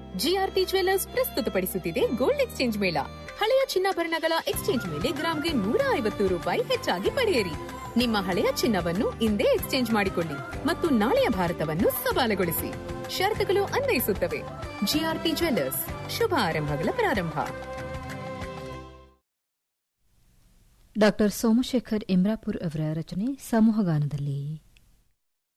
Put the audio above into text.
GRP jewellers ಪ್ರಸ್ತುತಪಡಿಸುತ್ತಿದೆ gold exchange ಮೇಳ. ಹಳೆಯ ಚಿನ್ನಾಭರಣಗಳ ಎಕ್ಸ್ಚೇಂಜ್ ಮೇಲೆ ಗ್ರಾಂಗೆ ₹150 ಹೆಚ್ಚಾಗಿ ಪಡೆಯಿರಿ. ನಿಮ್ಮ ಹಳೆಯ ಚಿನ್ನವನ್ನು ಇಂದೇ ಎಕ್ಸ್ಚೇಂಜ್ ಮಾಡಿಕೊಳ್ಳಿ ಮತ್ತು ನಾಳೆಯ ಭಾರತವನ್ನು ಸವಾಲುಗೊಳಿಸಿ. ಷರತ್ತುಗಳು ಅನ್ವಯಿಸುತ್ತವೆ. ಜಿಆರ್ಪಿ ಜ್ಯುವೆಲ್ಲರ್ಸ್, ಶುಭ ಆರಂಭಗಳ ಪ್ರಾರಂಭ. ಡಾ ಸೋಮಶೇಖರ್ ಇಮ್ರಾಪುರ್ ಅವರ ರಚನೆ ಸಮೂಹಗಾನದಲ್ಲಿ.